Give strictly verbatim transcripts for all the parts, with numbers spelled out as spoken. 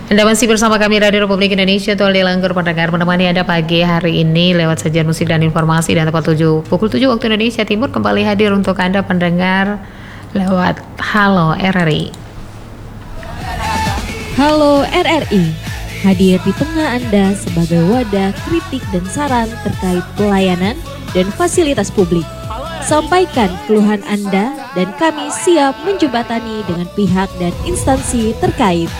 Anda masih bersama kami Radio Republik Indonesia, Tol Langgur pendengar, menemani Anda pagi hari ini lewat sajian musik dan informasi dan tepat tujuh pukul tujuh waktu Indonesia Timur kembali hadir untuk Anda pendengar lewat Halo R R I. Halo R R I, hadir di tengah Anda sebagai wadah kritik dan saran terkait pelayanan dan fasilitas publik. Sampaikan keluhan Anda dan kami siap menjembatani dengan pihak dan instansi terkait.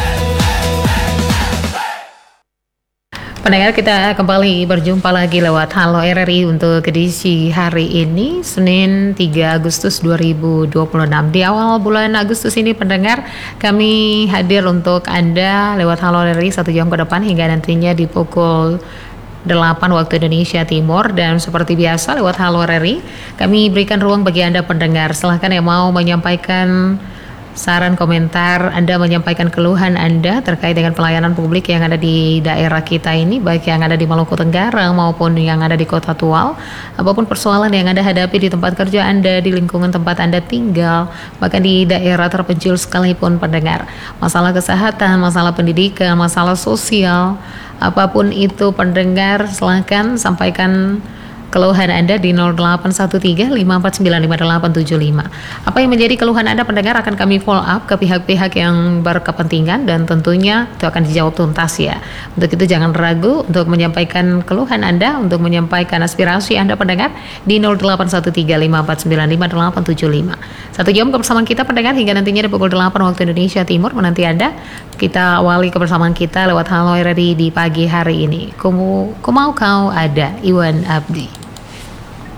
Pendengar, kita kembali berjumpa lagi lewat Halo R R I untuk edisi hari ini, Senin tiga Agustus dua ribu dua puluh enam. Di awal bulan Agustus ini, pendengar, kami hadir untuk Anda lewat Halo R R I satu jam ke depan hingga nantinya di pukul delapan waktu Indonesia Timur. Dan seperti biasa lewat Halo R R I, kami berikan ruang bagi Anda pendengar. Silahkan yang mau menyampaikan saran, komentar, Anda menyampaikan keluhan Anda terkait dengan pelayanan publik yang ada di daerah kita ini, baik yang ada di Maluku Tenggara maupun yang ada di Kota Tual, apapun persoalan yang Anda hadapi di tempat kerja Anda, di lingkungan tempat Anda tinggal, bahkan di daerah terpencil sekalipun pendengar. Masalah kesehatan, masalah pendidikan, masalah sosial, apapun itu pendengar, silakan sampaikan keluhan Anda di nol delapan satu tiga lima empat sembilan lima delapan tujuh lima. Apa yang menjadi keluhan Anda pendengar akan kami follow up ke pihak-pihak yang berkepentingan dan tentunya itu akan dijawab tuntas ya. Untuk itu jangan ragu untuk menyampaikan keluhan Anda, untuk menyampaikan aspirasi Anda pendengar di nol delapan satu tiga lima empat sembilan lima delapan tujuh lima. Satu jam kebersamaan kita pendengar hingga nantinya di pukul delapan waktu Indonesia Timur menanti Anda. Kita awali kebersamaan kita lewat Halo R R I di pagi hari ini. Kumu, ku mau kau ada, Iwan Abdi.